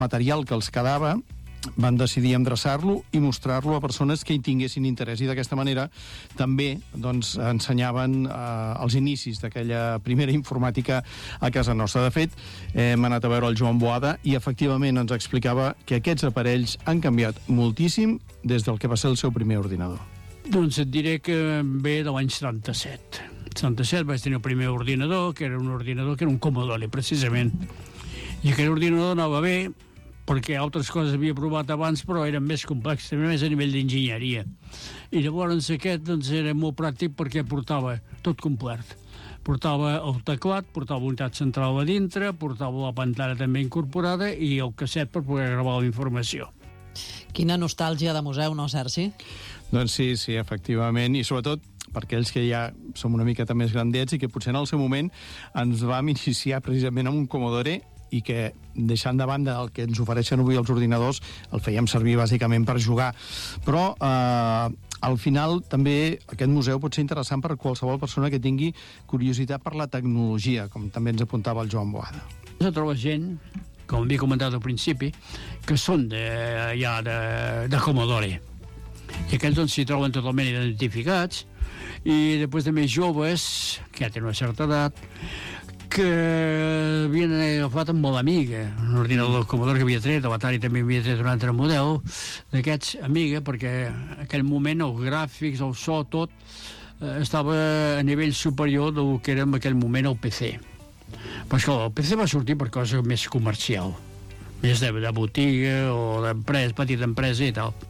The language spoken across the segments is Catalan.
material que els quedava, van decidir endreçar-lo i mostrar-lo a persones que hi tinguessin interès, i d'aquesta manera també doncs, ensenyaven els inicis d'aquella primera informàtica a casa nostra. De fet, hem anat a veure el Joan Boada i efectivament ens explicava que aquests aparells han canviat moltíssim des del que va ser el seu primer ordinador. Doncs et diré que ve de l'any 77. 77 vaig tenir el primer ordinador, que era un Commodore, precisament. I aquell ordinador anava bé, perquè altres coses havia provat abans, però eren més complexes, més a nivell d'enginyeria. I llavors aquest doncs, era molt pràctic perquè portava tot complet. Portava el teclat, portava la unitat central a dintre, portava la pantalla també incorporada i el casset per poder gravar la informació. Quina nostàlgia de museu, no, Sergi? Doncs sí, efectivament, i sobretot per aquells que ja som una miqueta més grandets i que potser en el seu moment ens vam iniciar precisament amb un Commodore i que, deixant de banda el que ens ofereixen avui els ordinadors, el fèiem servir bàsicament per jugar. Però al final també aquest museu pot ser interessant per a qualsevol persona que tingui curiositat per la tecnologia, com també ens apuntava el Joan Boada. Se troba gent, com havia comentat al principi, que són de Commodore. I aquests doncs s'hi troben totalment identificats, i després de més joves, que ja tenen una certa edat, que havien agafat amb molt Amiga, un ordinador del Commodore que havia tret, l'Atari també havia tret un altre model d'aquests Amiga, perquè en aquell moment els gràfics, el so, tot estava a nivell superior del que era en aquell moment el PC. Però esclar, el PC va sortir per cosa més comercial, més de botiga o d'empresa, petita empresa i tal.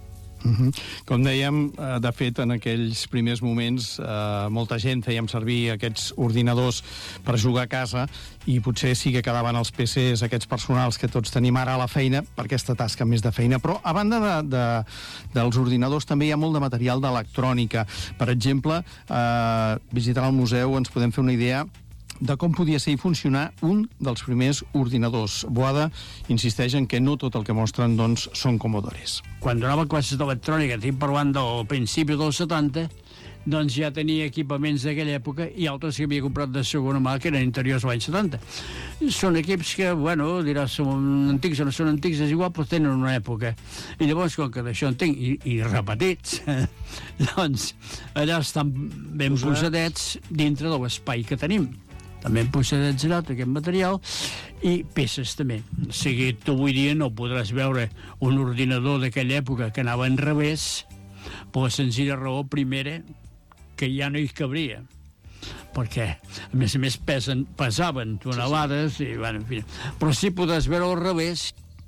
Com dèiem, de fet, en aquells primers moments molta gent fèiem servir aquests ordinadors per jugar a casa i potser sí que quedaven els PCs, aquests personals que tots tenim ara a la feina, per aquesta tasca més de feina. Però a banda dels ordinadors també hi ha molt de material d'electrònica. Per exemple, visitant el museu ens podem fer una idea de com podia ser i funcionar un dels primers ordinadors. Boada insisteix en que no tot el que mostren doncs, són Commodores. Quan donava classes d'electrònica, estic parlant del principi dels 70, doncs ja tenia equipaments d'aquella època i altres que havia comprat de segona mà que eren interiors l'any 70. Són equips que, bueno, diràs, són antics o no són antics, és igual, però tenen una època. I llavors, com que d'això en tinc, i repetits, doncs allà estan ben posadets dintre de l'espai que tenim. També hem posat aquest material i peces també. O sigui, tu avui dia no podràs veure un ordinador d'aquella època que anava en revés per la senzilla raó primera que ja no hi cabria, perquè a més pesaven tonelades i, bueno, en fi. Però sí podràs veure al revés.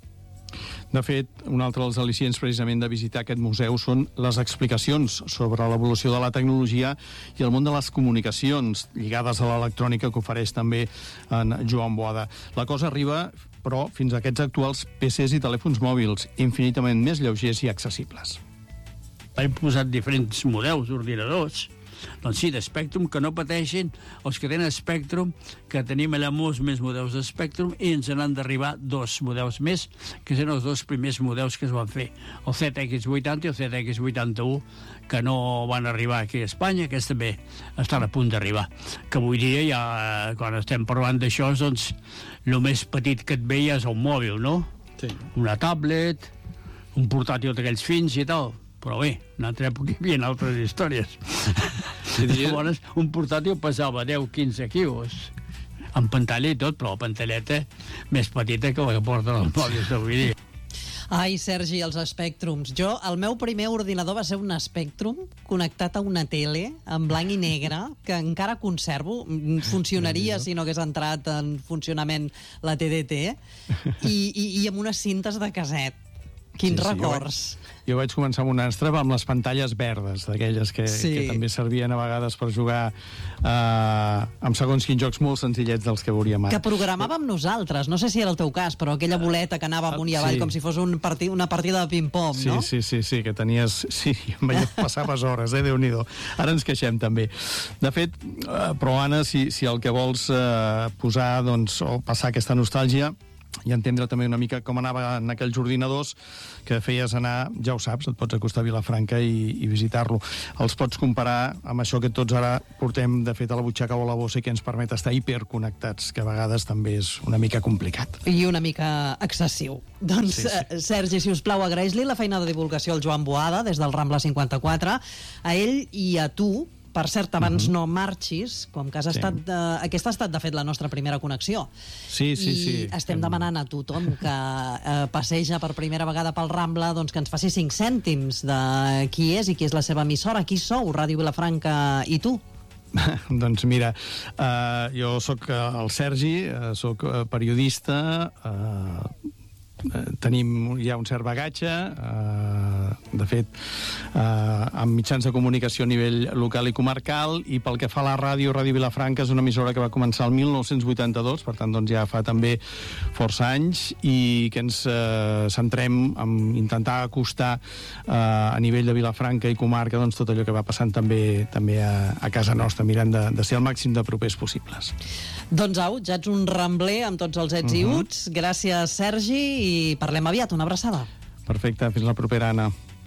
De fet, un altre dels al·licients precisament de visitar aquest museu són les explicacions sobre l'evolució de la tecnologia i el món de les comunicacions lligades a l'electrònica que ofereix també en Joan Boada. La cosa arriba, però, fins a aquests actuals PCs i telèfons mòbils infinitament més lleugers i accessibles. Hem posat diferents models d'ordinadors, doncs sí, d'Spectrum, que no pateixin els que tenen Spectrum, que tenim allà molts més models de Spectrum i ens n'han d'arribar 2 models més, que són els 2 primers models que es van fer, el ZX80 i el ZX81, que no van arribar aquí a Espanya, que també estan a punt d'arribar, que avui dia ja, quan estem parlant d'això, doncs el més petit que et ve ja és el mòbil, no? Sí. Una tablet, un portàtil d'aquells fins i tal. Però bé, en altra època hi havia altres històries. Llavors, un portàtil pesava 10-15 quilos, amb pantalla i tot, però la pantalleta més petita que la que porten els mòbils d'avui dia. Ai, Sergi, els Spectrums. El meu primer ordinador va ser un Spectrum connectat a una tele en blanc i negre, que encara conservo. Funcionaria si no hagués entrat en funcionament la TDT, i amb unes cintes de casset. Quins records. Jo vaig començar amb un Amstrad amb les pantalles verdes, d'aquelles que també servien a vegades per jugar amb segons quins jocs molt senzillets dels que veuríem ara. Que programàvem nosaltres, no sé si era el teu cas, però aquella boleta que anava amunt i avall com si fos una partida de ping-pong, no? Sí, que tenies... Sí, passaves hores, Déu-n'hi-do. Ara ens queixem, també. De fet, però Anna, si el que vols posar, doncs, o passar aquesta nostàlgia, i entendre també una mica com anaven aquells ordinadors que feies anar, ja ho saps, et pots acostar a Vilafranca i visitar-lo. Els pots comparar amb això que tots ara portem, de fet, a la butxaca o a la bossa i que ens permet estar hiperconnectats, que a vegades també és una mica complicat. I una mica excessiu. Doncs, sí. Sergi, si us plau, agraeix-li la feina de divulgació al Joan Boada, des del Rambla 54, a ell i a tu. Per cert, abans no marxis, com que aquesta ha estat, de fet, la nostra primera connexió. Sí. I estem demanant a tothom que passeja per primera vegada pel Rambla doncs que ens faci 5 cèntims de qui és i qui és la seva emissora. Qui sou, Ràdio Vilafranca i tu? Doncs mira, jo sóc el Sergi, sóc periodista, tenim ja un cert bagatge, de fet, amb mitjans de comunicació a nivell local i comarcal, i pel que fa a la ràdio, Ràdio Vilafranca és una emissora que va començar el 1982, per tant, doncs ja fa també força anys, i que ens centrem en intentar acostar a nivell de Vilafranca i comarca doncs tot allò que va passant també a casa nostra, mirant de ser el màxim de propers possibles. Doncs au, ja ets un rambler amb tots els ets i uts. Gràcies, Sergi, i parlem aviat. Una abraçada. Perfecte, fins la propera, Anna.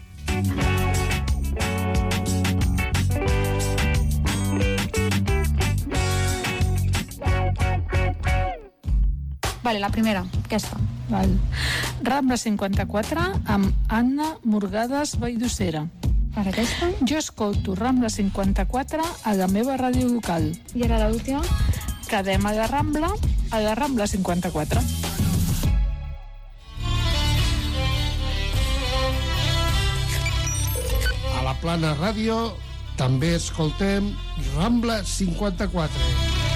Vale, la primera, aquesta. Val. Rambla 54 amb Anna Morgades Valldossera. Per aquesta? Jo escolto Rambla 54 a la meva ràdio local. I era l'última? Quedem a la Rambla 54. A la Plana Ràdio també escoltem Rambla 54.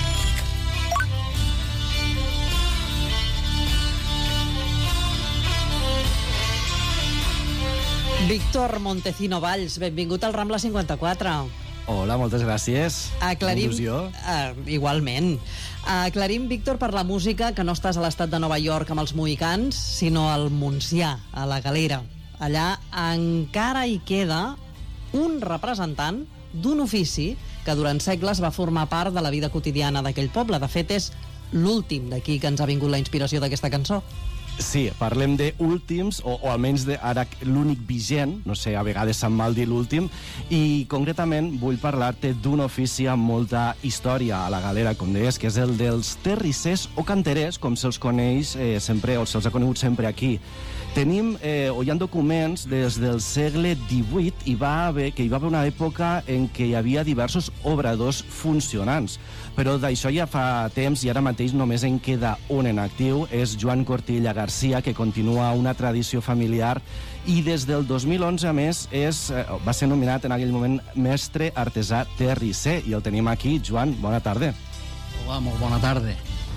Víctor Montecino Valls, benvingut al Rambla 54. Hola, moltes gràcies. Aclarim, igualment. Aclarim, Víctor, per la música, que no estàs a l'estat de Nova York amb els mohicans, sinó al Montsià, a la Galera. Allà encara hi queda un representant d'un ofici que durant segles va formar part de la vida quotidiana d'aquell poble. De fet, és l'últim d'aquí que ens ha vingut la inspiració d'aquesta cançó. Sí, parlem d'últims, o almenys ara l'únic vigent, no sé, a vegades se'n mal dir l'últim, i concretament vull parlar-te d'un ofici amb molta història a la Galera, com deies, que és el dels terrissers o canterers, com se'ls coneix sempre, o se'ls ha conegut sempre aquí. Tenim, o hi ha documents des del segle XVIII, hi va haver una època en què hi havia diversos obradors funcionants, però d'això ja fa temps i ara mateix només en queda un en actiu, és Joan Cortilla Garcia, que continua una tradició familiar i des del 2011, a més, va ser nominat en aquell moment mestre artesà terrisser, i el tenim aquí. Joan, bona tarda. Hola, molt bona tarda.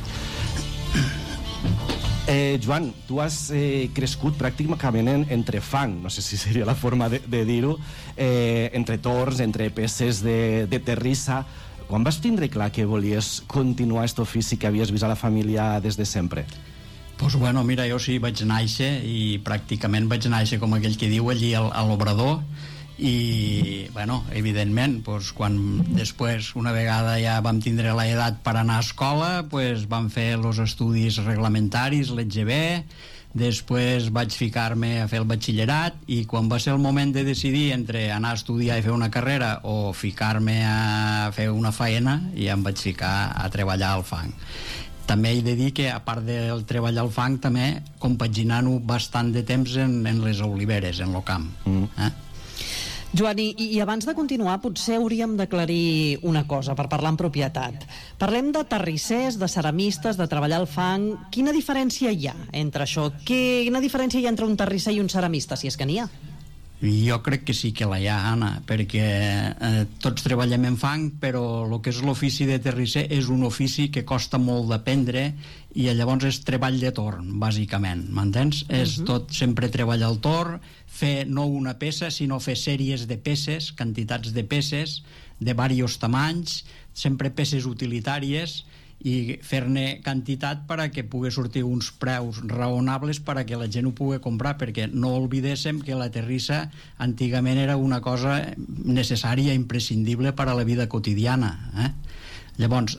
Joan, tu has crescut pràcticament entre fang, no sé si seria la forma de dir-ho, entre torns, entre peces de terrissa. Quan vas tindre clar que volies continuar aquest ofici que havies vist a la família des de sempre? Doncs bueno, mira, jo sí vaig néixer i pràcticament vaig néixer com aquell que diu allí a l'obrador, i bueno, evidentment quan després una vegada ja vam tindre l'edat per anar a escola, vam fer els estudis reglamentaris, l'EGB, després vaig ficar-me a fer el batxillerat, i quan va ser el moment de decidir entre anar a estudiar i fer una carrera o ficar-me a fer una faena, ja em vaig ficar a treballar al fang. També he de dir que, a part del treball al fang, també compaginant-ho bastant de temps en les oliveres, en el camp. Joan, i abans de continuar, potser hauríem d'aclarir una cosa, per parlar en propietat. Parlem de terrissers, de ceramistes, de treballar al fang. Quina diferència hi ha entre això? Quina diferència hi ha entre un terrisser i un ceramista, si és que n'hi ha? Jo crec que sí que la hi ha, Anna, perquè tots treballem en fang, però el que és l'ofici de terrisser és un ofici que costa molt d'aprendre, i llavors és treball de torn, bàsicament, m'entens? És tot sempre treball al torn, fer no una peça, sinó fer sèries de peces, quantitats de peces, de diversos tamanys, sempre peces utilitàries, i fer-ne quantitat perquè pugui sortir uns preus raonables perquè la gent ho pugui comprar, perquè no oblidéssim que la terrissa antigament era una cosa necessària, imprescindible per a la vida quotidiana. Llavors,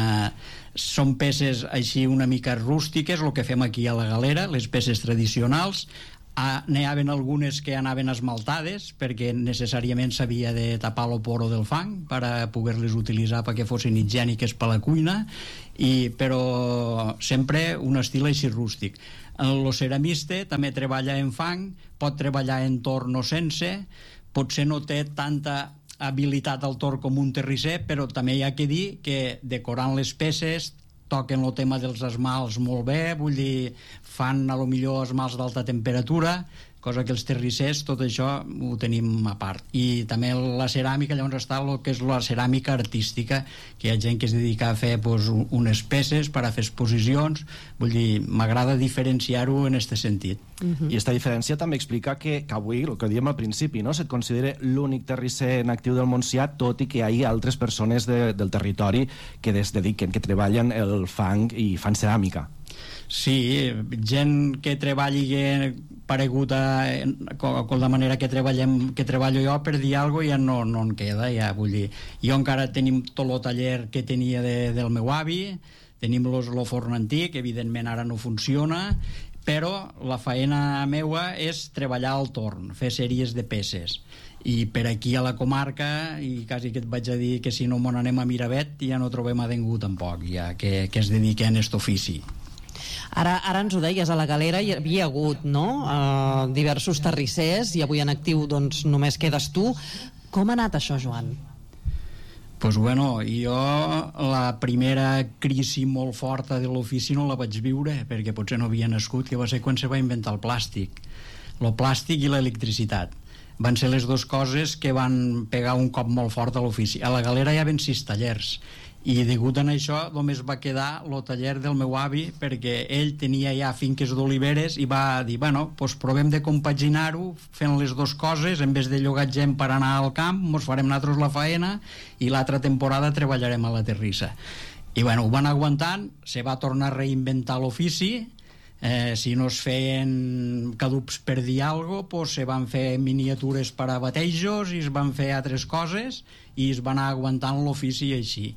són peces així una mica rústiques, el que fem aquí a la Galera, les peces tradicionals. N'hi havia algunes que anaven esmaltades perquè necessàriament s'havia de tapar el poro del fang per a poder-les utilitzar perquè fossin higièniques per la cuina, però sempre un estil així rústic. El ceramista també treballa en fang, pot treballar en torn o sense, potser no té tanta habilitat al torn com un terrisser, però també hi ha que dir que decorant les peces toquen el tema dels esmalts molt bé, vull dir, fan a lo millor esmalts d'alta temperatura, cosa que els terrissers, tot això ho tenim a part. I també la ceràmica, llavors està el que és la ceràmica artística, que hi ha gent que es dedica a fer unes peces per a fer exposicions, vull dir, m'agrada diferenciar-ho en aquest sentit. I aquesta diferència també explica que avui, el que diem al principi, no? Se't considera l'únic terrisser en actiu del Montsià, tot i que hi ha altres persones del territori que es dediquen, que treballen el fang i fan ceràmica. Sí, gent que treballi paregut a la manera que treballo jo, per dir alguna cosa ja no en queda, ja, vull dir, jo encara tenim tot el taller que tenia del meu avi, tenim el forn antic, evidentment ara no funciona, però la faena meua és treballar al torn, fer sèries de peces. I per aquí a la comarca, i quasi que et vaig a dir que si no m'on anem a Miravet, ja no trobem a ningú tampoc, ja que es dediquen a aquest ofici. Ara ens ho deies, a la Galera hi havia hagut, no?, diversos terrissers, i avui en actiu doncs només quedes tu. Com ha anat això, Joan? Pues bueno, jo la primera crisi molt forta de l'ofici no la vaig viure, perquè potser no havia nascut, que va ser quan se va inventar el plàstic. El plàstic i l'electricitat. Van ser les dues coses que van pegar un cop molt fort a l'ofici. A la Galera hi havia 6 tallers, i degut a això només va quedar el taller del meu avi, perquè ell tenia ja finques d'oliveres i va dir, bueno, doncs provem de compaginar-ho fent les dues coses, en vez de llogar gent per anar al camp, ens farem nosaltres la faena i l'altra temporada treballarem a la terrissa. I bueno, ho van aguantant, se va tornar a reinventar l'ofici, si no es feien cadups per dir alguna cosa, doncs se van fer miniatures per a batejos i es van fer altres coses i es va anar aguantant l'ofici així.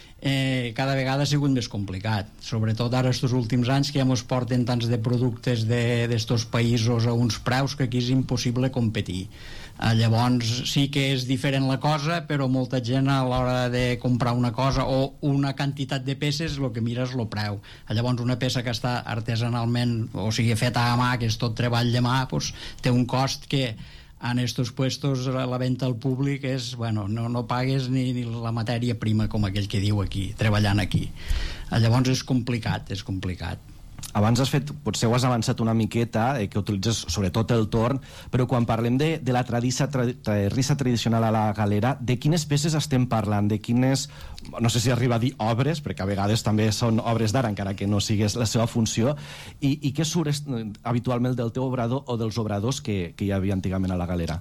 Cada vegada ha sigut més complicat, sobretot ara estos últims anys que ja ens porten tants de productes d'estos països a uns preus que aquí és impossible competir. Llavors sí que és diferent la cosa, però molta gent a l'hora de comprar una cosa o una quantitat de peces el que mira és el preu. Llavors una peça que està artesanalment, o sigui feta a mà, que és tot treball de mà, doncs té un cost que en estos puestos la venda al públic és, bueno, no pagues ni la matèria prima, com aquell que diu aquí, treballant aquí. Llavors és complicat. Abans has fet, potser ho has avançat una miqueta, que utilitzes sobretot el torn, però quan parlem de la terrissa tradicional a la Galera, de quines peces estem parlant? De quines, no sé si arriba a dir obres, perquè a vegades també són obres d'ara, encara que no sigués la seva funció, i què surt habitualment del teu obrador o dels obradors que hi havia antigament a la Galera?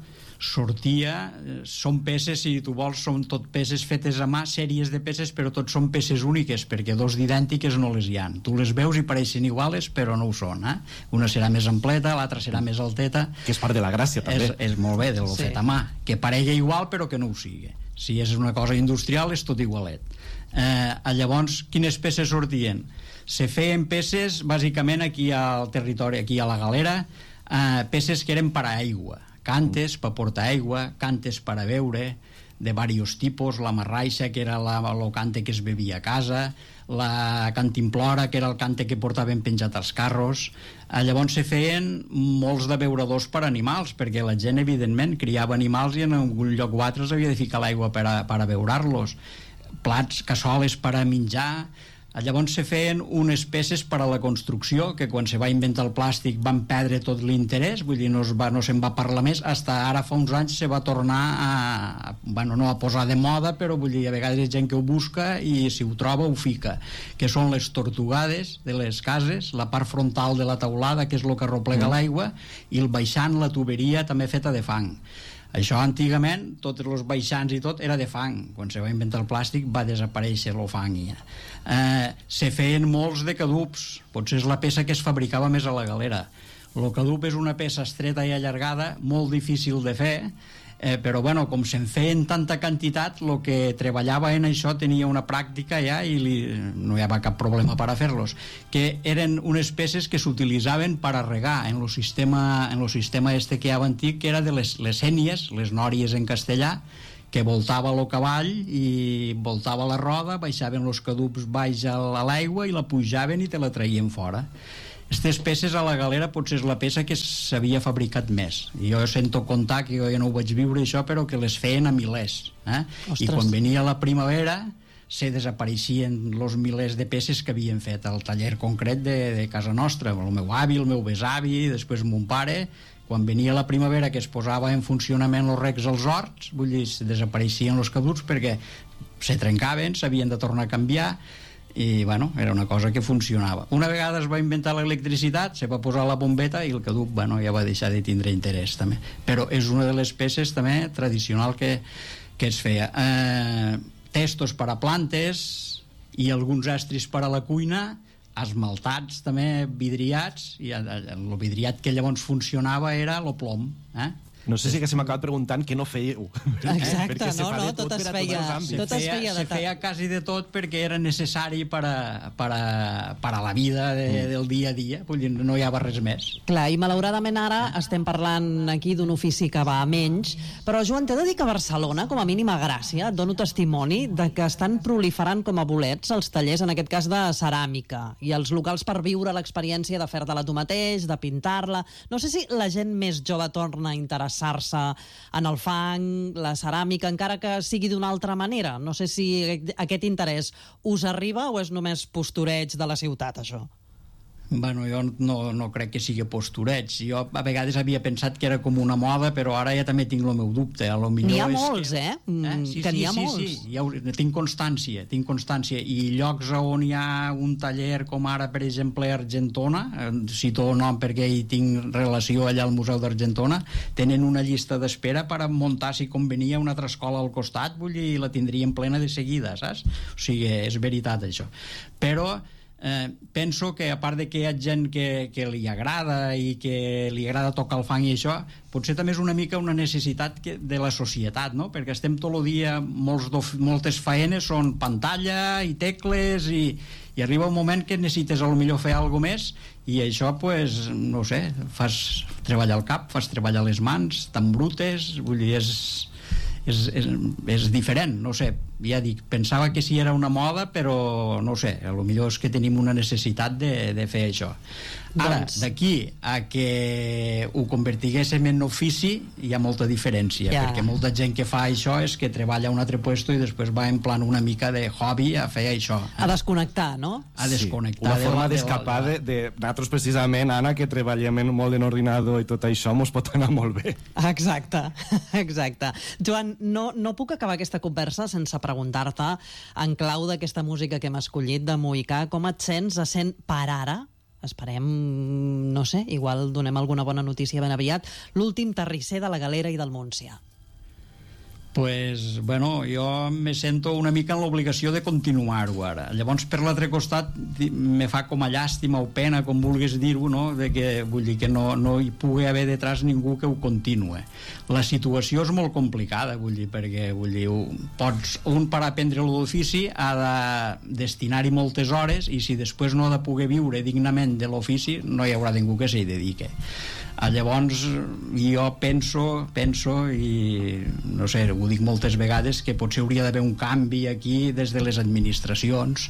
Són peces, si tu vols, són tot peces fetes a mà, sèries de peces, però tot són peces úniques, perquè dos d'idèntiques no les hi ha. Tu les veus i pareixen iguales, però no ho són. Una serà més ampleta, l'altra serà més alteta. Que és part de la gràcia, també. És molt bé, de lo fet a mà, que paregui igual, però que no ho sigui. Si és una cosa industrial, és tot igualet. Llavors, quines peces sortien? Se feien peces, bàsicament, aquí al territori, aquí a la Galera, peces que eren per a aigua. Cantes per portar aigua, cantes per a beure, de diversos tipus, la marraixa, que era el cante que es bevia a casa, la cantimplora, que era el cante que portaven penjat als carros. Llavors se feien molts de beuradors per animals, perquè la gent, evidentment, criava animals i en algun lloc o altre s'havia de ficar l'aigua per a beurar-los. Plats, cassoles per a menjar. Llavors se feien unes peces per a la construcció, que quan se va inventar el plàstic van perdre tot l'interès, vull dir, no se'n va parlar més, fins ara fa uns anys se va tornar no a posar de moda, però vull dir, a vegades hi ha gent que ho busca i si ho troba ho fica, que són les tortugades de les cases, la part frontal de la teulada, que és el que arroplega l'aigua, i el baixant, la tuberia també feta de fang. Això antigament, tots els baixants i tot era de fang. Quan se va inventar el plàstic va desaparèixer el fang. Se feien molts de cadups, potser és la peça que es fabricava més a la Galera. El cadup és una peça estreta i allargada, molt difícil de fer, però bueno, com se'n feien tanta quantitat, el que treballava en això tenia una pràctica ja i no hi havia cap problema per a fer-los, que eren unes peces que s'utilitzaven per a regar en el sistema este que hi havia antic, que era de les ènies, les nòries en castellà, que voltava el cavall i voltava la roda, baixaven els cadups baix a l'aigua i la pujaven i te la traien fora. Aquestes peces a la galera potser és la peça que s'havia fabricat més. Jo sento contar, que jo ja no ho vaig viure això, però que les feien a milers. I quan venia la primavera se desapareixien els milers de peces que havien fet al taller concret de casa nostra. El meu avi, el meu besavi, després mon pare. Quan venia la primavera, que es posava en funcionament els recs als horts, vull dir, se desapareixien els caduts perquè se trencaven, s'havien de tornar a canviar, i bueno, era una cosa que funcionava. Una vegada es va inventar l'electricitat, se va posar la bombeta i el caduc ja va deixar de tindre interès també. Però és una de les peces també tradicional que es feia. Testos per a plantes i alguns estris per a la cuina, esmaltats també, vidriats, i el vidriat que llavors funcionava era el plom. No sé si que se m'ha acabat preguntant què no fèieu. Exacte, tot es feia de se feia quasi de tot perquè era necessari per a la vida del dia a dia, no hi havia res més. Clar, i malauradament ara estem parlant aquí d'un ofici que va a menys, però Joan, t'he de dir que a Barcelona, com a mínim a Gràcia, et dono testimoni de que estan proliferant com a bolets els tallers, en aquest cas de ceràmica, i els locals per viure l'experiència de fer-te-la tu mateix, de pintar-la. No sé si la gent més jove torna a interessar-se en el fang, la ceràmica, encara que sigui d'una altra manera. No sé si aquest interès us arriba o és només postureig de la ciutat, això? Bueno, jo no crec que sigui postureig. Jo a vegades havia pensat que era com una moda, però ara ja també tinc el meu dubte. N'hi ha molts, Sí, tinc constància. I llocs on hi ha un taller, com ara, per exemple, a Argentona, cito el nom perquè hi tinc relació allà al Museu d'Argentona, tenen una llista d'espera per a muntar, si convenia, una altra escola al costat, vull dir, la tindrien plena de seguida, saps? O sigui, és veritat, això. Però penso que, a part de que hi ha gent que li agrada i que li agrada tocar el fang i això, potser també és una mica una necessitat de la societat, no? Perquè estem tot el dia, moltes faenes són pantalla i tecles i arriba un moment que necessites potser fer alguna més i això, pues, no sé, fas treballar el cap, fas treballar les mans tan brutes, vull dir, és diferent, no sé, ja dic, pensava que sí era una moda, però no sé, potser és que tenim una necessitat de fer això. Ara, d'aquí a que ho convertiguéssim en ofici hi ha molta diferència, perquè molta gent que fa això és que treballa a un altre puesto i després va en plan una mica de hobby a fer això. A desconnectar, no? A desconnectar. Una forma d'escapar de nosaltres, precisament, Anna, que treballem molt en ordinador i tot això, mos pot anar molt bé. Exacte. Joan, no puc acabar aquesta conversa sense preguntar-te, en clau d'aquesta música que hem escollit de Mohicà, com et sents per ara? Esperem, no sé, igual donem alguna bona notícia ben aviat, l'últim terrisser de la Galera i del Montsià. Pues, bueno, jo me sento una mica en l'obligació de continuar-ho ara. Llavors, per l'altre costat, me fa com a llàstima o pena, com vulguis dir-ho, no? De que, vull dir, que no hi pugui haver detrás ningú que ho continue. La situació és molt complicada, vull dir, perquè, un per aprendre l'ofici ha de destinar-hi moltes hores i si després no ha de poder viure dignament de l'ofici, no hi haurà ningú que s'hi dediqui. Llavors jo penso i no sé, ho dic moltes vegades, que potser hauria d'haver un canvi aquí des de les administracions.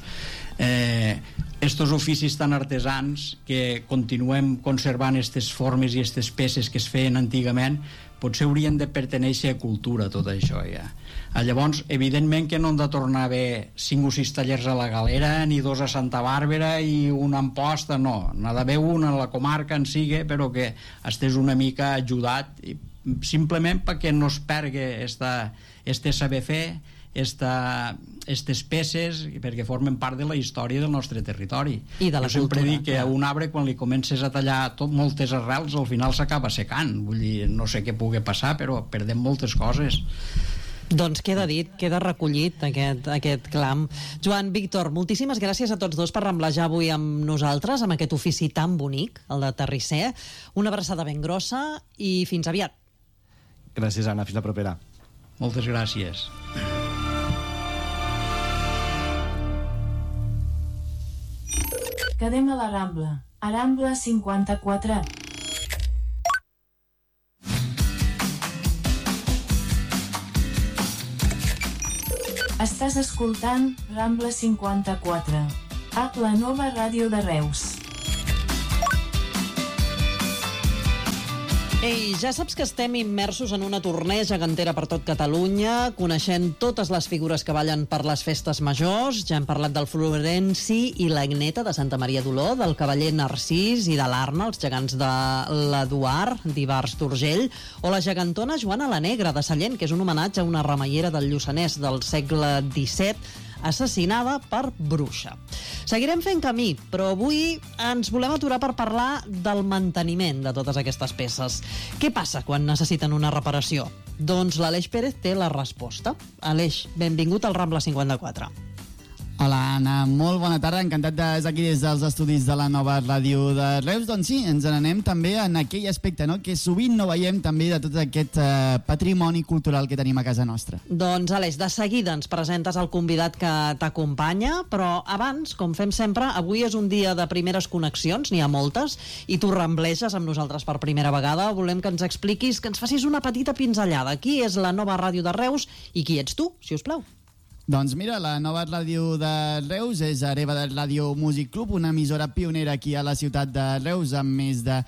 Estos oficis tan artesans que continuem conservant aquestes formes i aquestes peces que es feien antigament, potser haurien de pertenèixer a cultura, tot això ja. Llavors, evidentment que no han de tornar a haver 5 o 6 tallers a la Galera, ni 2 a Santa Bàrbara i una a Amposta, no. N'ha d'haver una a la comarca en sigui, però que estés una mica ajudat, simplement perquè no es pergui este saber fer, aquestes peces, perquè formen part de la història del nostre territori. I de la cultura. Jo sempre dic que a un arbre, quan li comences a tallar moltes arrels, al final s'acaba secant. Vull dir, no sé què pugui passar, però perdem moltes coses. Doncs queda dit, queda recollit aquest clam. Joan, Víctor, moltíssimes gràcies a tots dos per ramblejar avui amb nosaltres, amb aquest ofici tan bonic, el de terrisser. Una abraçada ben grossa i fins aviat. Gràcies, Anna. Fins la propera. Moltes gràcies. Quedem a la Rambla. A Rambla 54. Estàs escoltant Rambla 54. La nova ràdio de Reus. Ei, ja saps que estem immersos en una tournée gegantera per tot Catalunya, coneixent totes les figures que ballen per les festes majors. Ja hem parlat del Florenci i l'Agneta de Santa Maria d'Oló, del Cavaller Narcís i de l'Arna, els gegants de l'Eduard, d'Ivars d'Urgell, o la gegantona Joana la Negra de Sallent, que és un homenatge a una remeiera del Lluçanès del segle XVII, assassinada per bruixa. Seguirem fent camí, però avui ens volem aturar per parlar del manteniment de totes aquestes peces. Què passa quan necessiten una reparació? Doncs l'Aleix Pérez té la resposta. Aleix, benvingut al Rambla 54. Hola, Anna, molt bona tarda, encantat d'estar aquí des dels estudis de la nova ràdio de Reus. Doncs sí, ens n'anem també en aquell aspecte, no?, que sovint no veiem també de tot aquest patrimoni cultural que tenim a casa nostra. Doncs, Aleix, de seguida ens presentes el convidat que t'acompanya, però abans, com fem sempre, avui és un dia de primeres connexions, n'hi ha moltes, i tu rambleges amb nosaltres per primera vegada. Volem que ens expliquis, que ens facis una petita pinzellada. Qui és la nova ràdio de Reus i qui ets tu, si us plau? Doncs mira, la nova ràdio de Reus és hereva del Ràdio Músic Club, una emissora pionera aquí a la ciutat de Reus amb més de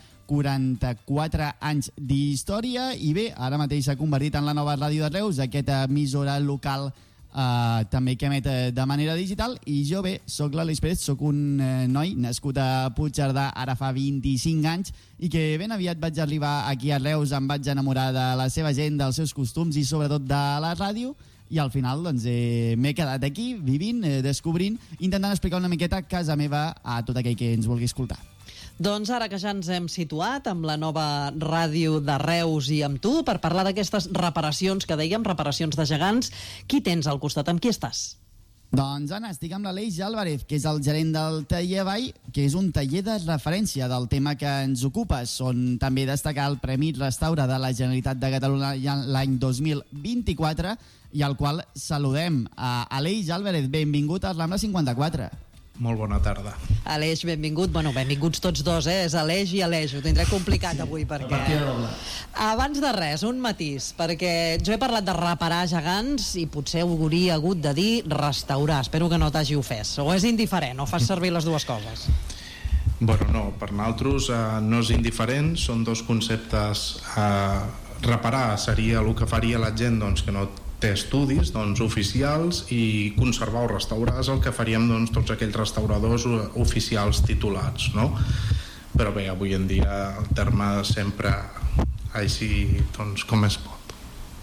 44 anys d'història, i bé, ara mateix s'ha convertit en la nova ràdio de Reus, aquesta emissora local també que emet de manera digital. I jo bé, soc l'Aleix Pérez, soc un noi nascut a Puigcerdà ara fa 25 anys i que ben aviat vaig arribar aquí a Reus, em vaig enamorar de la seva gent, dels seus costums i sobretot de la ràdio. I al final doncs, m'he quedat aquí, vivint, descobrint, intentant explicar una miqueta casa meva a tot aquell que ens vulgui escoltar. Doncs ara que ja ens hem situat amb la nova ràdio de Reus i amb tu per parlar d'aquestes reparacions que dèiem, reparacions de gegants, qui tens al costat? Amb qui estàs? Doncs Anna, estic amb l'Aleix Álvarez, que és el gerent del taller Vall, que és un taller de referència del tema que ens ocupa. Són també destacar el Premi Restaura de la Generalitat de Catalunya l'any 2024 i al qual saludem. Aleix Álvarez, benvingut al Rambla 54. Molt bona tarda. Aleix, benvingut. Bueno, benvinguts tots dos, És Aleix i Aleix. Ho tindré complicat avui perquè... Abans de res, un matís, perquè jo he parlat de reparar gegants i potser hauria hagut de dir restaurar. Espero que no t'hagi ofès. O és indiferent, o fas servir les dues coses? Bueno, no, per nosaltres no és indiferent, són dos conceptes. Reparar seria el que faria la gent doncs, que no té estudis oficials, i conservar o restaurar és el que faríem tots aquells restauradors oficials titulats, no? Però bé, avui en dia el terme sempre així com es pot.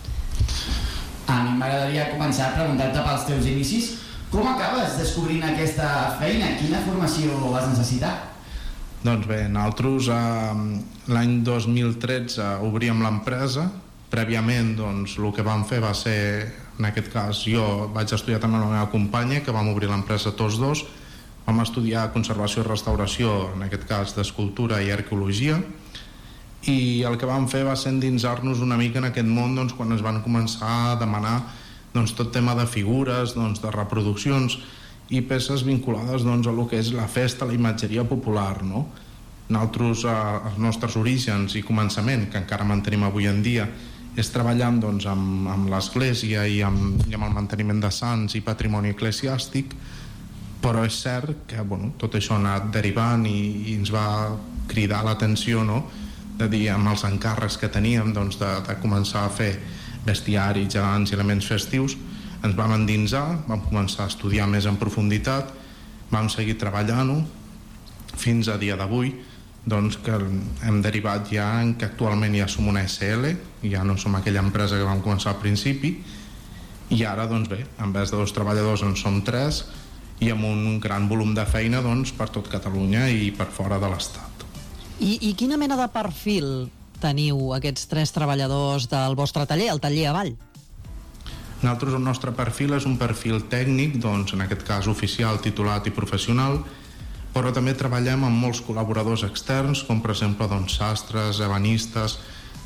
A mi m'agradaria començar a preguntar-te pels teus inicis. Com acabes descobrint aquesta feina? Quina formació vas necessitar? Doncs bé, nosaltres l'any 2013 obríem l'empresa. Prèviament, el que vam fer va ser, en aquest cas, jo vaig estudiar també amb la meva companya, que vam obrir l'empresa tots dos. Vam estudiar conservació i restauració, en aquest cas d'escultura i arqueologia, i el que vam fer va ser endinsar-nos una mica en aquest món quan es van començar a demanar tot tema de figures, de reproduccions i peces vinculades a lo que és la festa, la imatgeria popular, no? Nosaltres, els nostres orígens i començament, que encara mantenim avui en dia, és treballant amb l'església i amb el manteniment de sants i patrimoni eclesiàstic, però és cert que tot això ha anat derivant i ens va cridar l'atenció, no?, de dir, amb els encàrrecs que teníem de començar a fer bestiari, gegants i elements festius, ens vam endinsar, vam començar a estudiar més en profunditat, vam seguir treballant-ho fins a dia d'avui, que hem derivat ja en que actualment ja som una SL, ja no som aquella empresa que vam començar al principi, i ara, bé, en vez de 2 treballadors en som 3, i amb un gran volum de feina per tot Catalunya i per fora de l'Estat. I quina mena de perfil teniu aquests 3 treballadors del vostre taller, el taller Avall? Nosaltres, el nostre perfil és un perfil tècnic, en aquest cas oficial, titulat i professional, però també treballem amb molts col·laboradors externs, com per exemple sastres, ebanistes,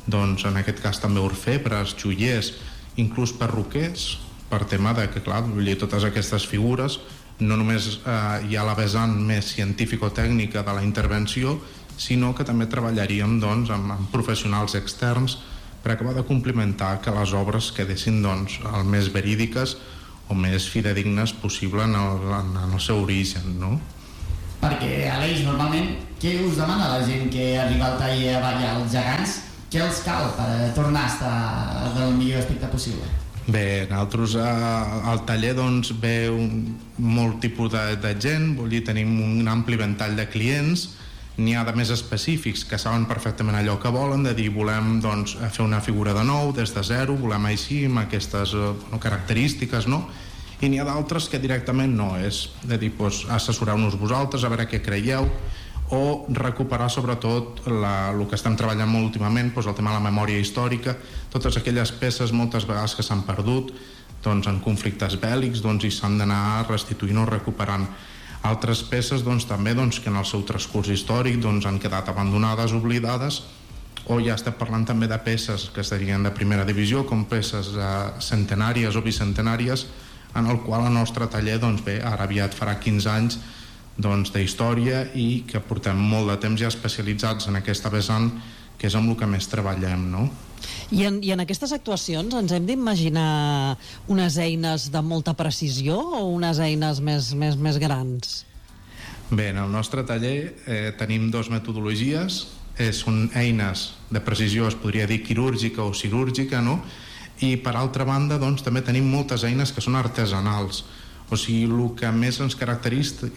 doncs en aquest cas també orfebres, joiers, inclús perruquers, per tema de que, clar, vull dir, totes aquestes figures, no només hi ha la vessant més científico-tècnica de la intervenció, sinó que també treballaríem doncs, amb professionals externs per acabar de complementar que les obres quedessin doncs, el més verídiques o més fidedignes possible en el seu origen, no? Perquè, Aleix, normalment, què us demana la gent que arriba al taller a ballar els gegants? Què els cal per tornar a estar del millor aspecte possible? Bé, nosaltres al taller doncs, ve molt tipus de gent, vull dir, tenim un ampli ventall de clients, n'hi ha de més específics que saben perfectament allò que volen, de dir volem doncs, fer una figura de nou des de zero, volem així amb aquestes característiques, no? I n'hi ha d'altres que directament no, és de dir, doncs, assessoreu-nos vosaltres, a veure què creieu, o recuperar sobretot el que estem treballant molt últimament, doncs el tema de la memòria històrica, totes aquelles peces moltes vegades que s'han perdut doncs, en conflictes bèl·lics doncs, i s'han d'anar restituint o recuperant. Altres peces doncs, també doncs, que en el seu transcurs històric doncs, han quedat abandonades, oblidades, o ja estem parlant també de peces que estarien de primera divisió, com peces centenàries o bicentenàries, en el qual el nostre taller, doncs bé, ara aviat farà 15 anys doncs, d'història i que portem molt de temps ja especialitzats en aquesta vessant, que és amb el que més treballem, no? I en aquestes actuacions ens hem d'imaginar unes eines de molta precisió o unes eines més grans? Bé, en el nostre taller tenim dues metodologies, són eines de precisió, es podria dir quirúrgica o cirúrgica, no? I per altra banda doncs, també tenim moltes eines que són artesanals, o sigui, el que més ens caracteritza,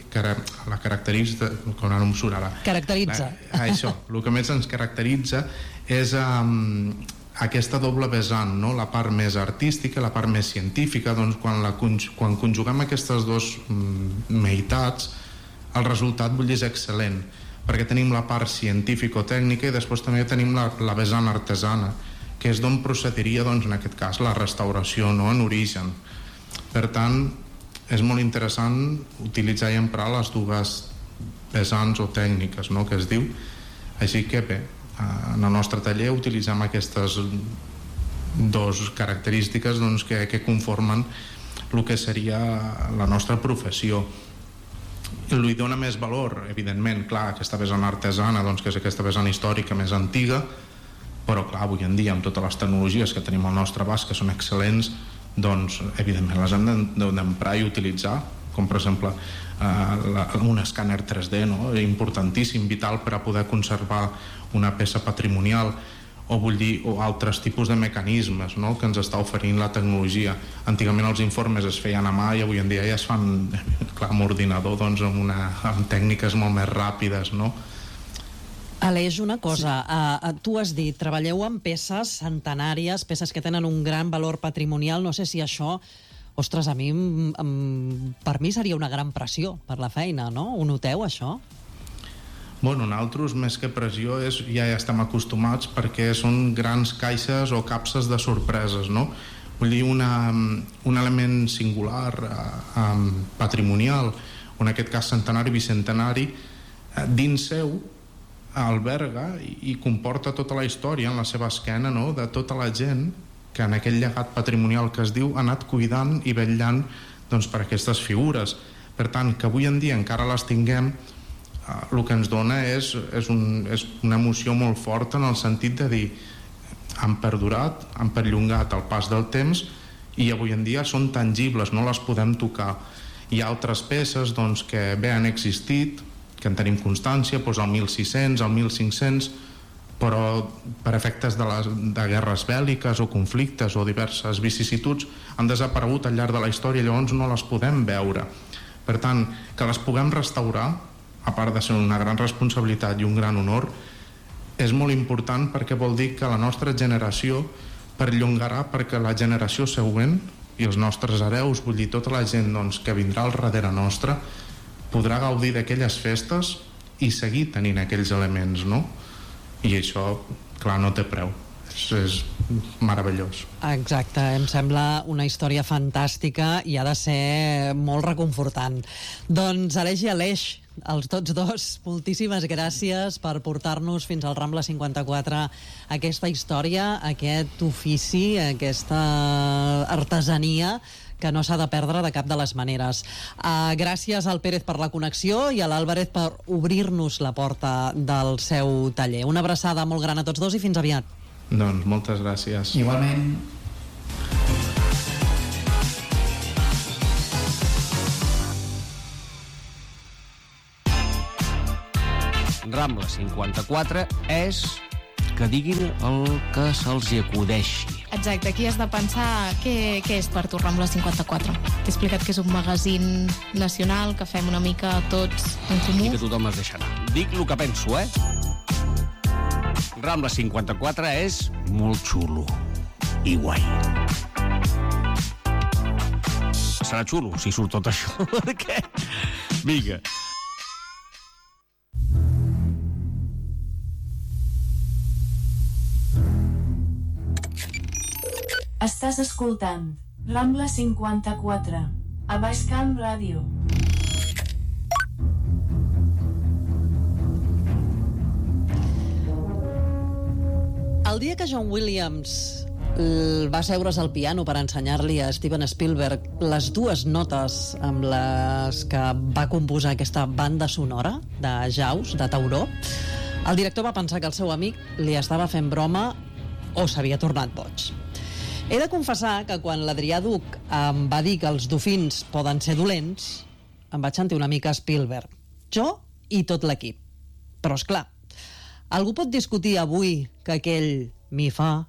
com no em surt ara, això, el que més ens caracteritza és aquesta doble vessant, no? La part més artística, la part més científica, doncs quan conjuguem aquestes dues meitats, el resultat vull dir és excel·lent, perquè tenim la part científico-tècnica i després també tenim la vessant artesana, que és d'on procediria, doncs, en aquest cas, la restauració, no? En origen. Per tant, és molt interessant utilitzar i emprar les dues vessants o tècniques, no? Que es diu. Així que bé, en el nostre taller utilitzem aquestes dues característiques doncs, que conformen el que seria la nostra professió. Li dona més valor, evidentment, clar, aquesta vessant artesana, doncs, que és aquesta vessant històrica més antiga, però clar, avui en dia amb totes les tecnologies que tenim al nostre abast, que són excel·lents, doncs evidentment les hem d'emprar i utilitzar, com per exemple un escàner 3D, no? Importantíssim, vital per a poder conservar una peça patrimonial, o altres tipus de mecanismes, no? Que ens està oferint la tecnologia. Antigament els informes es feien a mà i avui en dia ja es fan, clar, amb ordinador, doncs, amb tècniques molt més ràpides, no? Aleix, una cosa, tu has dit, treballeu amb peces centenàries, peces que tenen un gran valor patrimonial, no sé si això, ostres, a mi, per mi seria una gran pressió per la feina, no? Ho noteu, això? Bueno, nosaltres, més que pressió, ja estem acostumats perquè són grans caixes o capses de sorpreses, no? Vull dir, un element singular, patrimonial, o en aquest cas centenari, bicentenari, dins seu, alberga i comporta tota la història en la seva esquena, no? De tota la gent que en aquell llegat patrimonial que es diu ha anat cuidant i vetllant doncs, per aquestes figures. Per tant, que avui en dia encara les tinguem, el que ens dona és una emoció molt forta en el sentit de dir han perdurat, han perllongat el pas del temps i avui en dia són tangibles, no les podem tocar. Hi ha altres peces doncs, que bé han existit, que en tenim constància, doncs al 1600, al 1500, però per efectes de guerres bèl·liques o conflictes o diverses vicissituds han desaparegut al llarg de la història, llavors no les podem veure. Per tant, que les puguem restaurar, a part de ser una gran responsabilitat i un gran honor, és molt important perquè vol dir que la nostra generació perllongarà perquè la generació següent i els nostres hereus, vull dir, tota la gent doncs, que vindrà al darrere nostre, podrà gaudir d'aquelles festes i seguir tenint aquells elements, no? I això, clar, no té preu. És meravellós. Exacte, em sembla una història fantàstica i ha de ser molt reconfortant. Doncs Aleix i Aleix, els tots dos, moltíssimes gràcies per portar-nos fins al Rambla 54 aquesta història, aquest ofici, aquesta artesania que no s'ha de perdre de cap de les maneres. Gràcies al Pérez per la connexió i a l'Álvarez per obrir-nos la porta del seu taller. Una abraçada molt gran a tots dos i fins aviat. Doncs moltes gràcies. Igualment. Rambla 54 és que diguin el que se'ls hi acudeixi. Exacte, aquí has de pensar què és per tu Rambla 54. T'he explicat que és un magazín nacional, que fem una mica tots en comú. I que tothom es deixarà. Dic el que penso, Rambla 54 és molt xulo i guai. Serà xulo si surt tot això. Què? Vinga. Estàs escoltant Rambla 54 a Baix Camp Ràdio. El dia que John Williams va seure's al piano per ensenyar-li a Steven Spielberg les dues notes amb les que va composar aquesta banda sonora de Jaws, de Tauró, el director va pensar que el seu amic li estava fent broma o s'havia tornat boig. He de confessar que quan l'Adrià Duc em va dir que els dofins poden ser dolents, em vaig sentir una mica Spielberg. Jo i tot l'equip. Però, és clar, algú pot discutir avui que aquell mi fa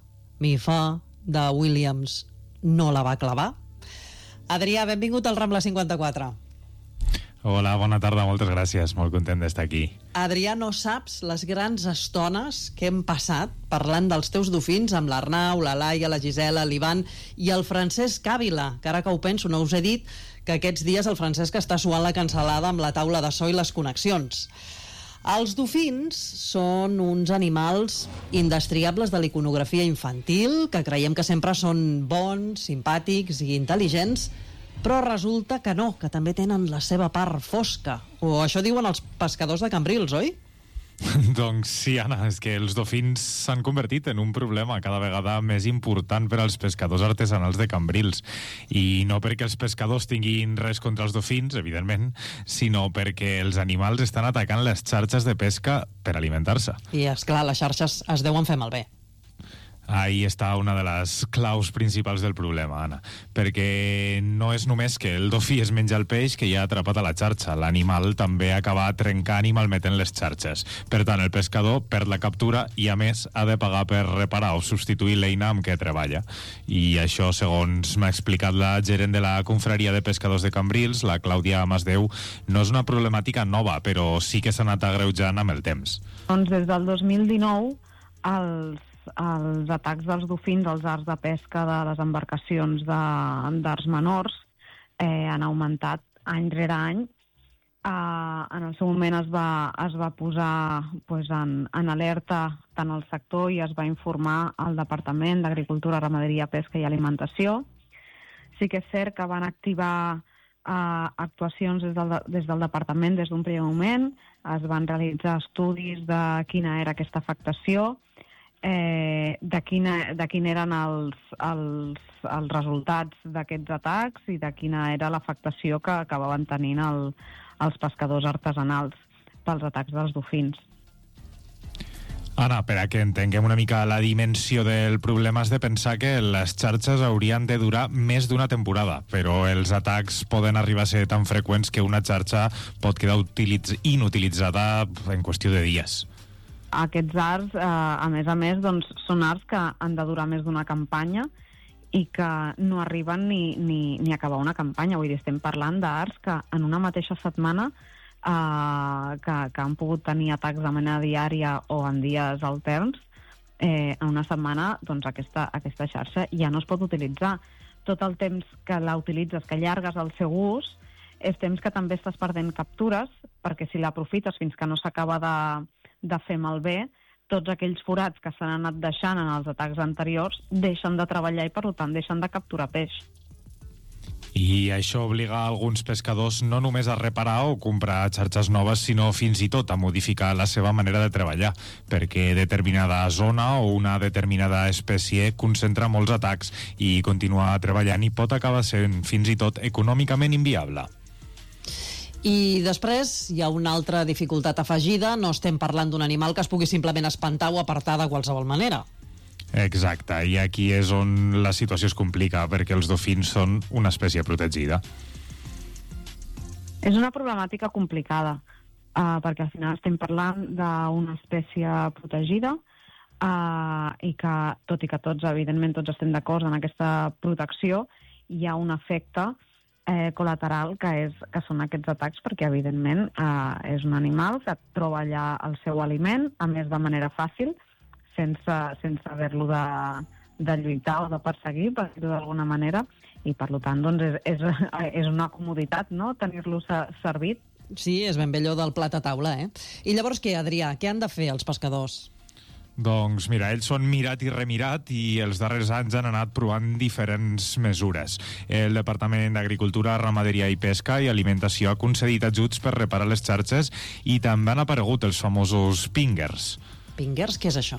de Williams no la va clavar? Adrià, benvingut al Rambla 54. Hola, bona tarda, moltes gràcies. Molt content d'estar aquí. Adrià, no saps les grans estones que hem passat parlant dels teus dofins amb l'Arnau, la Laia, la Gisela, l'Ivan i el Francesc Ávila, que ara que ho penso no us he dit que aquests dies el Francesc està suant la cansalada amb la taula de so i les connexions. Els dofins són uns animals indestriables de l'iconografia infantil, que creiem que sempre són bons, simpàtics i intel·ligents, però resulta que no, que també tenen la seva part fosca. O això diuen els pescadors de Cambrils, oi? Doncs sí, Anna, és que els dofins s'han convertit en un problema cada vegada més important per als pescadors artesanals de Cambrils. I no perquè els pescadors tinguin res contra els dofins, evidentment, sinó perquè els animals estan atacant les xarxes de pesca per alimentar-se. I, esclar, les xarxes es deuen fer malbé. Ahí està una de les claus principals del problema, Anna, perquè no és només que el dofí es menja el peix que hi ha atrapat a la xarxa, l'animal també acaba trencant i malmetent les xarxes. Per tant, el pescador perd la captura i, a més, ha de pagar per reparar o substituir l'eina amb què treballa. I això, segons m'ha explicat la gerent de la Confraria de Pescadors de Cambrils, la Clàudia Masdeu, no és una problemàtica nova, però sí que s'ha anat agreujant amb el temps. Doncs des del 2019, els atacs dels dofins als arts de pesca de les embarcacions d'arts menors han augmentat any rere any. En el seu moment es va posar en alerta tant el sector i es va informar al Departament d'Agricultura, Ramaderia, Pesca i Alimentació. Sí que és cert que van activar actuacions des del Departament des d'un primer moment, es van realitzar estudis de quina era aquesta afectació, de quin eren els resultats d'aquests atacs i de quina era l'afectació que acabaven tenint els pescadors artesanals pels atacs dels dofins. Anna, per a que entenguem una mica la dimensió del problema, has de pensar que les xarxes haurien de durar més d'una temporada, però els atacs poden arribar a ser tan freqüents que una xarxa pot quedar inutilitzada en qüestió de dies. Aquests arts, a més, doncs, són arts que han de durar més d'una campanya i que no arriben ni a acabar una campanya. Vull dir, estem parlant d'arts que en una mateixa setmana que han pogut tenir atacs de manera diària o en dies alterns, en una setmana doncs, aquesta xarxa ja no es pot utilitzar. Tot el temps que la utilitzes, que allargues el seu ús, és temps que també estàs perdent captures, perquè si l'aprofites fins que no s'acaba de fer malbé, tots aquells forats que s'han anat deixant en els atacs anteriors deixen de treballar i, per tant, deixen de capturar peix. I això obliga alguns pescadors no només a reparar o comprar xarxes noves, sinó fins i tot a modificar la seva manera de treballar, perquè determinada zona o una determinada espècie concentra molts atacs i continuar treballant i pot acabar sent fins i tot econòmicament inviable. I després hi ha una altra dificultat afegida, no estem parlant d'un animal que es pugui simplement espantar o apartar de qualsevol manera. Exacte, i aquí és on la situació es complica, perquè els dofins són una espècie protegida. És una problemàtica complicada, perquè al final estem parlant d'una espècie protegida i que, tot i que tots, evidentment, tots estem d'acord en aquesta protecció, hi ha un efecte col·lateral que són aquests atacs, perquè, evidentment, és un animal que troba allà el seu aliment, a més de manera fàcil, sense haver-lo de lluitar o de perseguir, per dir-ho d'alguna manera, i per tant doncs, és una comoditat, no?, tenir-lo servit. Sí, és ben bé allò del plat a taula, eh? I llavors què, Adrià? Què han de fer els pescadors? Doncs mira, ells són mirat i remirat i els darrers anys han anat provant diferents mesures. El Departament d'Agricultura, Ramaderia i Pesca i Alimentació ha concedit ajuts per reparar les xarxes i també han aparegut els famosos pingers. Pingers, què és això?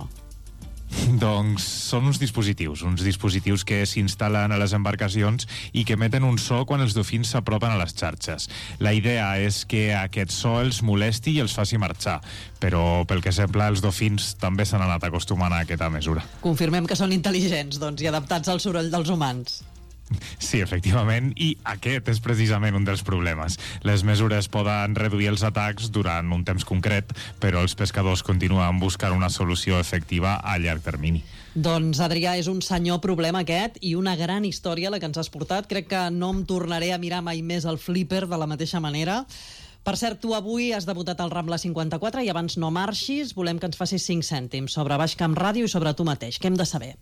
Doncs són uns dispositius que s'instal·len a les embarcacions i que emeten un so quan els dofins s'apropen a les xarxes. La idea és que aquest so els molesti i els faci marxar, però pel que sembla els dofins també s'han anat acostumant a aquesta mesura. Confirmem que són intel·ligents, doncs, i adaptats al soroll dels humans. Sí, efectivament, i aquest és precisament un dels problemes. Les mesures poden reduir els atacs durant un temps concret, però els pescadors continuen buscant una solució efectiva a llarg termini. Doncs, Adrià, és un senyor problema aquest i una gran història la que ens has portat. Crec que no em tornaré a mirar mai més el Flipper de la mateixa manera. Per cert, tu avui has debutat al Rambla 54 i abans no marxis, volem que ens facis 5 cèntims sobre Baix Camp Ràdio i sobre tu mateix. Què hem de saber?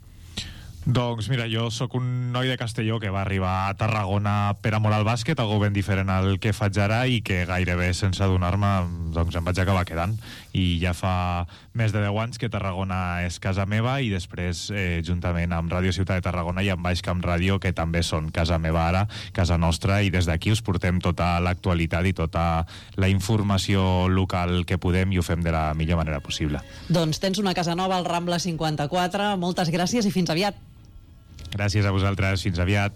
Doncs mira, jo sóc un noi de Castelló que va arribar a Tarragona per amor al bàsquet, algo ben diferent al que faig ara i que gairebé sense adonar-me doncs em vaig acabar quedant. I ja fa més de 10 anys que Tarragona és casa meva i després, juntament amb Ràdio Ciutat de Tarragona i amb Baix Camp Ràdio, que també són casa meva ara, casa nostra, i des d'aquí us portem tota l'actualitat i tota la informació local que podem i ho fem de la millor manera possible. Doncs tens una casa nova al Rambla 54. Moltes gràcies i fins aviat. Gràcies a vosaltres, fins aviat.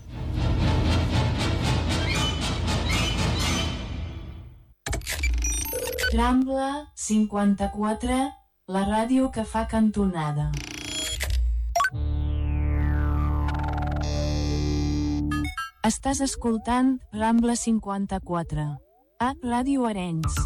Rambla 54, la ràdio que fa cantonada. Estàs escoltant Rambla 54, a Ràdio Arenys.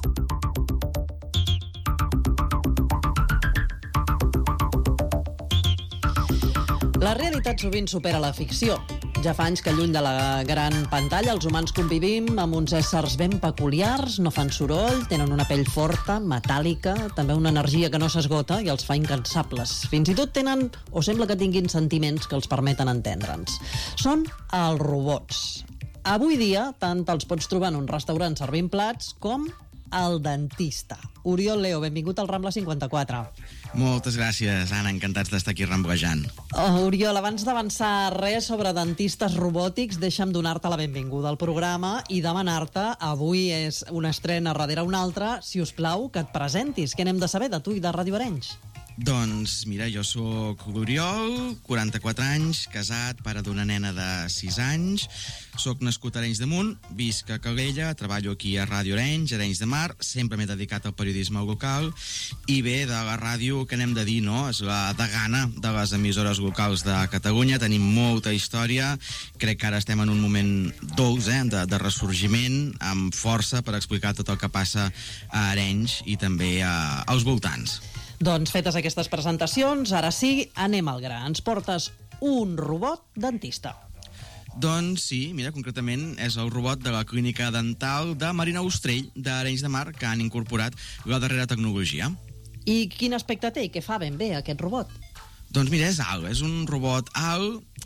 La realitat sovint supera la ficció. Ja fa anys que lluny de la gran pantalla els humans convivim amb uns éssers ben peculiars, no fan soroll, tenen una pell forta, metàl·lica, també una energia que no s'esgota i els fa incansables. Fins i tot tenen, o sembla que tinguin sentiments que els permeten entendre'ns. Són els robots. Avui dia, tant els pots trobar en un restaurant servint plats com el dentista. Oriol Leo, benvingut al Rambla 54. Moltes gràcies, Anna, encantats d'estar aquí ramblejant. Oriol, abans d'avançar res sobre dentistes robòtics, deixa'm donar-te la benvinguda al programa i demanar-te, avui és una estrena darrere una altra, si us plau, que et presentis. Què n'hem de saber de tu i de Ràdio Arenys? Doncs, mira, jo sóc l'Oriol, 44 anys, casat, pare d'una nena de 6 anys, sóc nascut a Arenys de Munt, visc a Calella, treballo aquí a Ràdio Arenys, Arenys de Mar, sempre m'he dedicat al periodisme local, i bé, de la ràdio, que n'hem de dir, no? És la degana de les emissores locals de Catalunya, tenim molta història, crec que ara estem en un moment dolç, de ressorgiment, amb força per explicar tot el que passa a Arenys i també als voltants. Doncs fetes aquestes presentacions, ara sí, anem al gra. Ens portes un robot dentista. Doncs sí, mira, concretament és el robot de la clínica dental de Marina Ostrell d'Arenys de Mar que han incorporat la darrera tecnologia. I quin aspecte té i què fa ben bé aquest robot? Doncs mira, és alt, és un robot alt,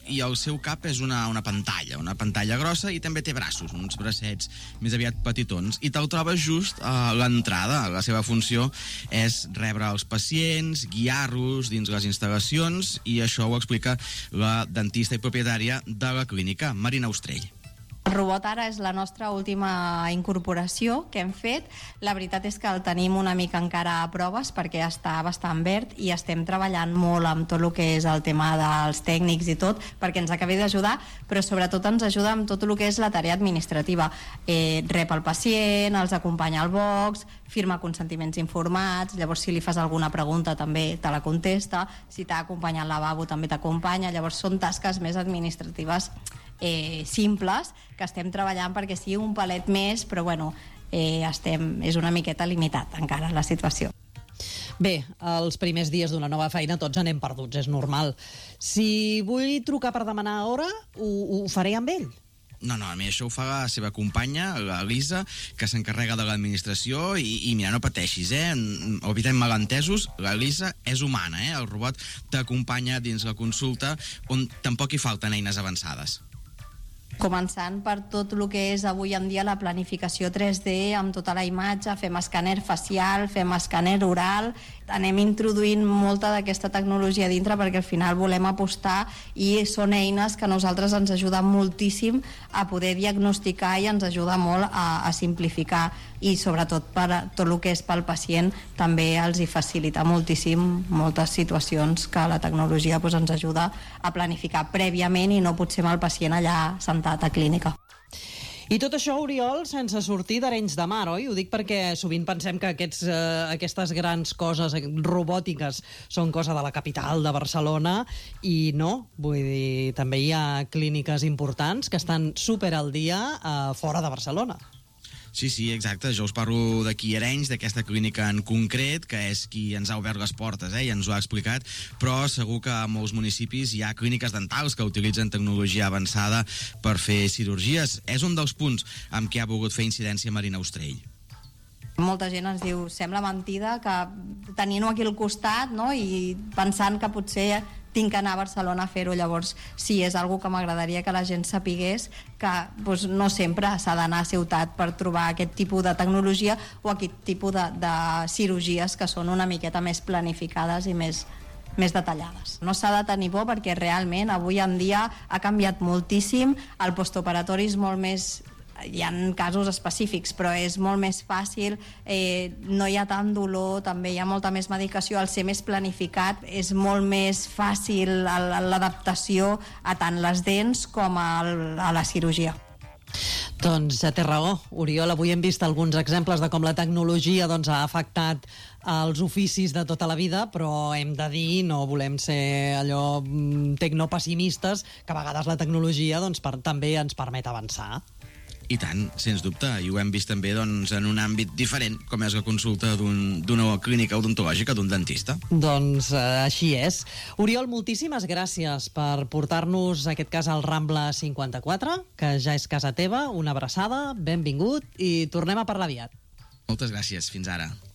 i el seu cap és una pantalla grossa, i també té braços, uns bracets més aviat petitons, i te'l trobes just a l'entrada. La seva funció és rebre els pacients, guiar-los dins les instal·lacions, i això ho explica la dentista i propietària de la clínica, Marina Ostrell. El robot ara és la nostra última incorporació que hem fet. La veritat és que el tenim una mica encara a proves perquè està bastant verd i estem treballant molt amb tot el que és el tema dels tècnics i tot perquè ens acabi d'ajudar, però sobretot ens ajuda amb tot el que és la tarea administrativa. Rep el pacient, els acompanya al box, firma consentiments informats, llavors si li fas alguna pregunta també te la contesta, si t'ha acompanyat al lavabo també t'acompanya, llavors són tasques més administratives simples que estem treballant perquè sigui un palet més, però bueno, és una miqueta limitat encara la situació. Bé, els primers dies d'una nova feina tots anem perduts, és normal. Si vull trucar per demanar hora, ho faré amb ell? No, a mi això ho fa la seva companya, la Lisa, que s'encarrega de l'administració, i mira, no pateixis, evitem malentesos, la Lisa és humana, el robot t'acompanya dins la consulta on tampoc hi falten eines avançades. Començant per tot el que és avui en dia la planificació 3D amb tota la imatge, fem escàner facial, fem escàner oral, anem introduint molta d'aquesta tecnologia dintre perquè al final volem apostar i són eines que a nosaltres ens ajuden moltíssim a poder diagnosticar i ens ajuda molt a simplificar i sobretot per tot el que és pel pacient també els hi facilita moltíssim moltes situacions que la tecnologia ens ajuda a planificar prèviament i no potser amb el pacient allà sentat a clínica. I tot això, Oriol, sense sortir d'Arenys de Mar, oi? Ho dic perquè sovint pensem que aquestes grans coses robòtiques són cosa de la capital, de Barcelona, i no. Vull dir, també hi ha clíniques importants que estan super al dia fora de Barcelona. Sí, exacte. Jo us parlo d'aquí a Arenys, d'aquesta clínica en concret, que és qui ens ha obert les portes, i ens ho ha explicat, però segur que a molts municipis hi ha clíniques dentals que utilitzen tecnologia avançada per fer cirurgies. És un dels punts amb què ha volgut fer incidència Marina Ostrell. Molta gent ens diu, sembla mentida que tenint-ho aquí al costat, no? I pensant que potser tinc que anar a Barcelona a fer-ho. Llavors, sí, és algo que m'agradaria que la gent sapigués que no sempre s'ha d'anar a ciutat per trobar aquest tipus de tecnologia o aquest tipus de cirurgies que són una miqueta més planificades i més detallades. No s'ha de tenir por perquè realment avui en dia ha canviat moltíssim, el postoperatori és molt més... Hi ha casos específics, però és molt més fàcil, no hi ha tant dolor, també hi ha molta més medicació, al ser més planificat és molt més fàcil l'adaptació a tant les dents com a la cirurgia. Doncs ja té raó, Oriol. Avui hem vist alguns exemples de com la tecnologia ha afectat els oficis de tota la vida, però hem de dir, no volem ser allò tecnopessimistes, que a vegades la tecnologia també ens permet avançar. I tant, sens dubte, i ho hem vist també en un àmbit diferent, com és la consulta d'una clínica odontològica, d'un dentista. Doncs així és. Oriol, moltíssimes gràcies per portar-nos, en aquest cas, al Rambla 54, que ja és casa teva. Una abraçada, benvingut, i tornem a parlar aviat. Moltes gràcies, fins ara.